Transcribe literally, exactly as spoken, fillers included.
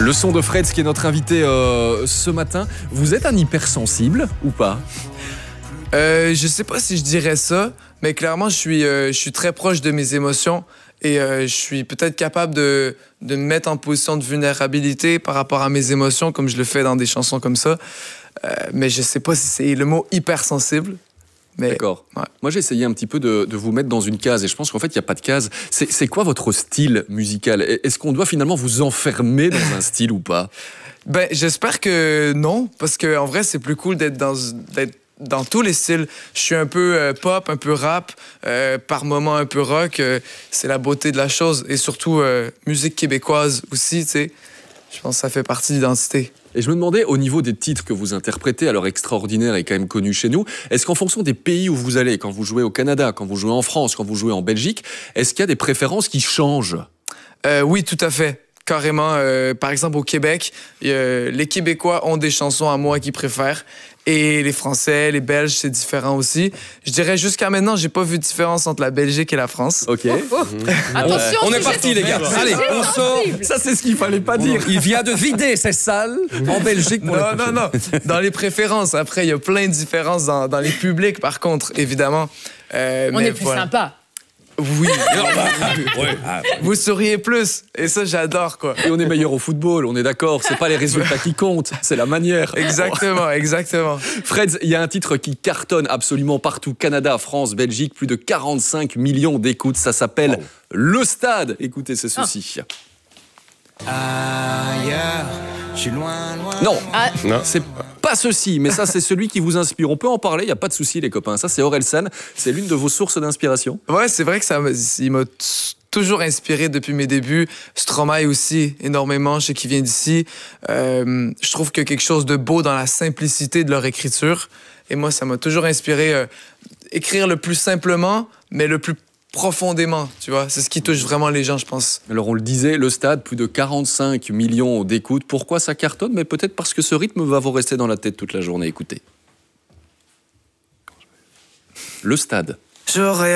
Le son de Fred, qui est notre invité euh, ce matin. Vous êtes un hypersensible ou pas? euh, Je sais pas si je dirais ça, mais clairement, je suis, euh, je suis très proche de mes émotions et euh, je suis peut-être capable de, de me mettre en position de vulnérabilité par rapport à mes émotions, comme je le fais dans des chansons comme ça. Euh, mais je sais pas si c'est le mot hypersensible. D'accord. Ouais. Moi, j'ai essayé un petit peu de, de vous mettre dans une case et je pense qu'en fait, il n'y a pas de case. C'est, c'est quoi votre style musical? Est-ce qu'on doit finalement vous enfermer dans un style ou pas? Ben, j'espère que non, parce qu'en vrai, c'est plus cool d'être dans, d'être dans tous les styles. Je suis un peu euh, pop, un peu rap, euh, par moments un peu rock. Euh, c'est la beauté de la chose. Et surtout, euh, musique québécoise aussi, tu sais. Je pense que ça fait partie de l'identité. Et je me demandais, au niveau des titres que vous interprétez, alors extraordinaire et quand même connu chez nous, est-ce qu'en fonction des pays où vous allez, quand vous jouez au Canada, quand vous jouez en France, quand vous jouez en Belgique, est-ce qu'il y a des préférences qui changent? Euh, oui, tout à fait. Carrément. Euh, par exemple, au Québec, euh, les Québécois ont des chansons à moi qu'ils préfèrent. Et les Français, les Belges, c'est différent aussi. Je dirais jusqu'à maintenant, j'ai pas vu de différence entre la Belgique et la France. Ok. Oh, oh. Mmh. Attention, on est parti les gars. Allez, on sort. Ça, c'est ce qu'il fallait pas dire. Il vient de vider ces salles en Belgique. Pour non, non, non. Dans les préférences. Après, il y a plein de différences dans, dans les publics, par contre, évidemment. Euh, on est plus voilà. sympa. Oui. Vous souriez plus. Et ça, j'adore, quoi. Et on est meilleur au football, on est d'accord. C'est pas les résultats qui comptent, c'est la manière. Exactement, exactement. Fred, il y a un titre qui cartonne absolument partout. Canada, France, Belgique, plus de quarante-cinq millions d'écoutes. Ça s'appelle oh. Le Stade. Écoutez, c'est ceci. Ah. Ailleurs, je suis loin, loin. Non, ah. non. C'est pas ceci, mais ça, c'est celui qui vous inspire. On peut en parler, il n'y a pas de souci, les copains. Ça, c'est Orelsan. C'est l'une de vos sources d'inspiration. Ouais, c'est vrai que ça il m'a toujours inspiré depuis mes débuts. Stromae aussi, énormément, je sais qu'il vient d'ici. Euh, je trouve qu'il y a quelque chose de beau dans la simplicité de leur écriture. Et moi, ça m'a toujours inspiré. Euh, écrire le plus simplement, mais le plus profondément, tu vois. C'est ce qui touche vraiment les gens, je pense. Alors, on le disait, Le Stade, plus de quarante-cinq millions d'écoutes. Pourquoi ça cartonne? Mais peut-être parce que ce rythme va vous rester dans la tête toute la journée. Écoutez. Le Stade. J'aurais